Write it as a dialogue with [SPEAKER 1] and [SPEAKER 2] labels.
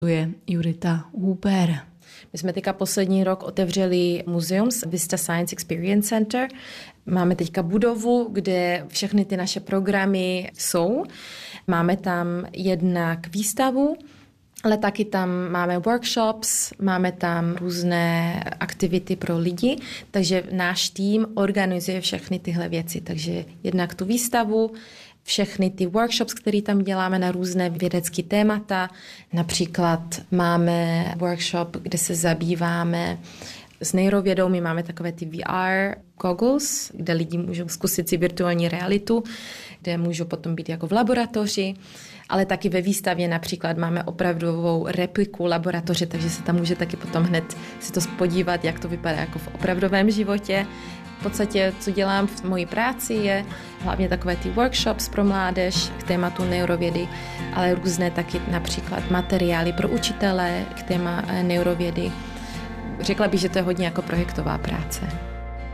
[SPEAKER 1] To je Judita Huber.
[SPEAKER 2] My jsme teďka poslední rok otevřeli muzeum Vista Science Experience Center. Máme teďka budovu, kde všechny ty naše programy jsou. Máme tam jednak výstavu, ale taky tam máme workshops, máme tam různé aktivity pro lidi, takže náš tým organizuje všechny tyhle věci. Takže jednak tu výstavu, všechny ty workshops, které tam děláme na různé vědecké témata. Například máme workshop, kde se zabýváme s neurovědou. My máme takové ty VR goggles, kde lidi můžou zkusit si virtuální realitu, kde můžou potom být jako v laboratoři, ale taky ve výstavě například máme opravdovou repliku laboratoře, takže se tam může taky potom hned si to podívat, jak to vypadá jako v opravdovém životě. V podstatě, co dělám v mojí práci, je hlavně takové ty workshops pro mládež k tématu neurovědy, ale různé taky například materiály pro učitele k téma neurovědy. Řekla bych, že to je hodně jako projektová práce.